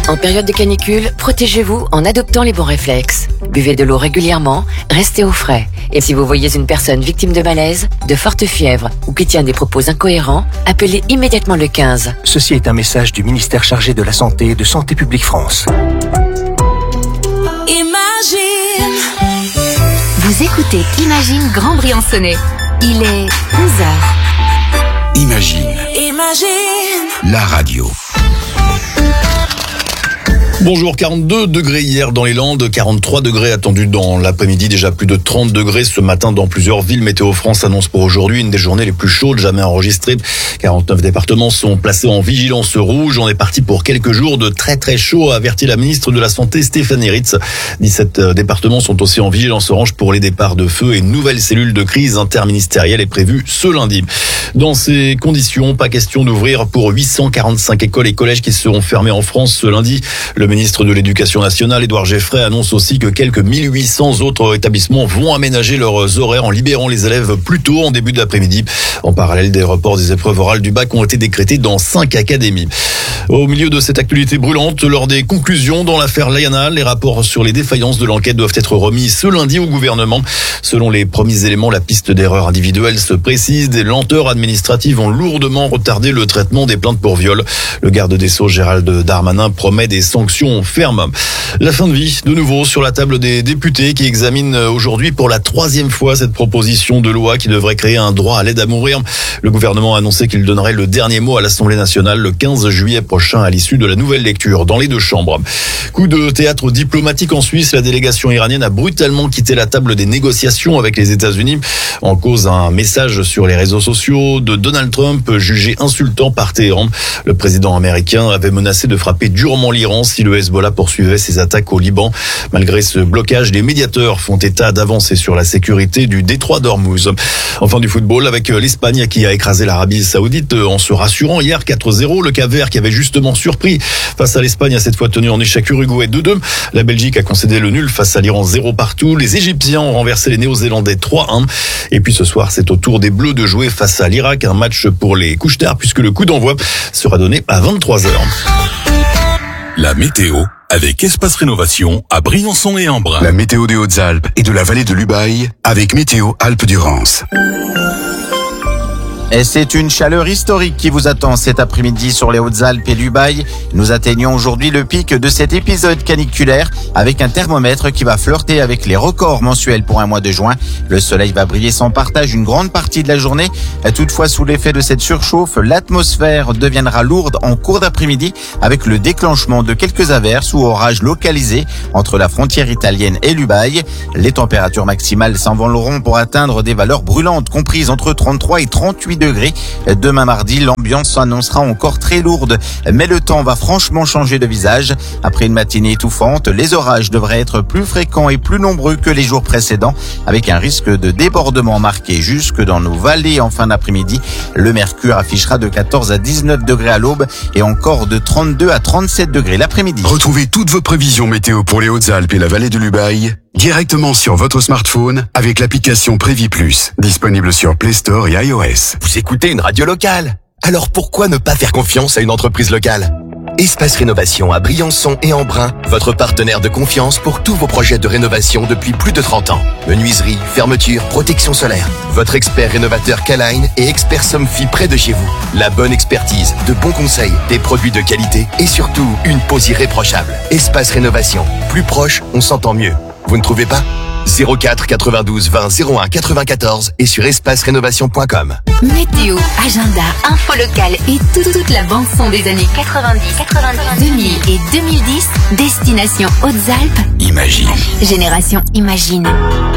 En période de canicule, protégez-vous en adoptant les bons réflexes. Buvez de l'eau régulièrement, restez au frais. Et si vous voyez une personne victime de malaise, de forte fièvre ou qui tient des propos incohérents, appelez immédiatement le 15. Ceci est un message du ministère chargé de la Santé et de Santé publique France. Imagine. Vous écoutez Imagine Grand Briançonnais. Il est 11h. Imagine. La radio. Bonjour, 42 degrés hier dans les Landes, 43 degrés attendus dans l'après-midi, déjà plus de 30 degrés ce matin dans plusieurs villes. Météo France annonce pour aujourd'hui une des journées les plus chaudes jamais enregistrées. 49 départements sont placés en vigilance rouge. On est parti pour quelques jours de très très chaud, a averti la ministre de la Santé Stéphanie Ritz. 17 départements sont aussi en vigilance orange pour les départs de feu et une nouvelle cellule de crise interministérielle est prévue ce lundi. Dans ces conditions, pas question d'ouvrir pour 845 écoles et collèges qui seront fermés en France ce lundi. Le ministre de l'Éducation nationale, Édouard Geffray, annonce aussi que quelques 1800 autres établissements vont aménager leurs horaires en libérant les élèves plus tôt en début de l'après-midi. En parallèle, des reports des épreuves orales du bac ont été décrétés dans 5 académies. Au milieu de cette actualité brûlante, lors des conclusions dans l'affaire Laiana, les rapports sur les défaillances de l'enquête doivent être remis ce lundi au gouvernement. Selon les premiers éléments, la piste d'erreur individuelle se précise. Des lenteurs administratives ont lourdement retardé le traitement des plaintes pour viol. Le garde des Sceaux, Gérald Darmanin, promet des sanctions fermes. La fin de vie, de nouveau, sur la table des députés qui examinent aujourd'hui pour la 3e fois cette proposition de loi qui devrait créer un droit à l'aide à mourir. Le gouvernement a annoncé qu'il donnerait le dernier mot à l'Assemblée nationale le 15 juillet prochain à l'issue de la nouvelle lecture dans les 2 chambres. Coup de théâtre diplomatique en Suisse, la délégation iranienne a brutalement quitté la table des négociations avec les États-Unis. En cause, un message sur les réseaux sociaux de Donald Trump jugé insultant par Téhéran. Le président américain avait menacé de frapper durement l'Iran si le Hezbollah poursuivait ses attaques au Liban. Malgré ce blocage, les médiateurs font état d'avancer sur la sécurité du détroit d'Ormuz. Enfin du football avec l'Espagne qui a écrasé l'Arabie Saoudite en se rassurant hier 4-0. Le Cap-Vert qui avait justement surpris face à l'Espagne a cette fois tenu en échec Uruguay 2-2. La Belgique a concédé le nul face à l'Iran 0 partout. Les Égyptiens ont renversé les Néo-Zélandais 3-1. Et puis ce soir, c'est au tour des Bleus de jouer face à l'Irak. Un match pour les couches tard puisque le coup d'envoi sera donné à 23h. La météo avec Espace Rénovation à Briançon et Embrun. La météo des Hautes-Alpes et de la vallée de l'Ubaye avec Météo Alpes-Durance. Et c'est une chaleur historique qui vous attend cet après-midi sur les Hautes-Alpes et l'Ubaye. Nous atteignons aujourd'hui le pic de cet épisode caniculaire avec un thermomètre qui va flirter avec les records mensuels pour un mois de juin. Le soleil va briller sans partage une grande partie de la journée. Toutefois, sous l'effet de cette surchauffe, l'atmosphère deviendra lourde en cours d'après-midi avec le déclenchement de quelques averses ou orages localisés entre la frontière italienne et l'Ubaye. Les températures maximales s'envoleront pour atteindre des valeurs brûlantes comprises entre 33 et 38 degrés. Demain mardi, l'ambiance s'annoncera encore très lourde, mais le temps va franchement changer de visage. Après une matinée étouffante, les orages devraient être plus fréquents et plus nombreux que les jours précédents, avec un risque de débordement marqué jusque dans nos vallées en fin d'après-midi. Le mercure affichera de 14 à 19 degrés à l'aube et encore de 32 à 37 degrés l'après-midi. Retrouvez toutes vos prévisions météo pour les Hautes-Alpes et la vallée de l'Ubaye directement sur votre smartphone avec l'application Prévi Plus, disponible sur Play Store et iOS. Vous écoutez une radio locale, alors pourquoi ne pas faire confiance à une entreprise locale ? Espace Rénovation à Briançon et Embrun, votre partenaire de confiance pour tous vos projets de rénovation depuis plus de 30 ans. Menuiserie, fermeture, protection solaire. Votre expert rénovateur K-Line et expert Somfy près de chez vous. La bonne expertise, de bons conseils, des produits de qualité et surtout une pose irréprochable. Espace Rénovation, plus proche, on s'entend mieux. Vous ne trouvez pas ? 04 92 20 01 94 et sur espacerénovation.com. Météo, agenda, info locale et toute la bande-son des années 90, 2000 et 2010. Destination Hautes-Alpes. Imagine. Génération Imagine.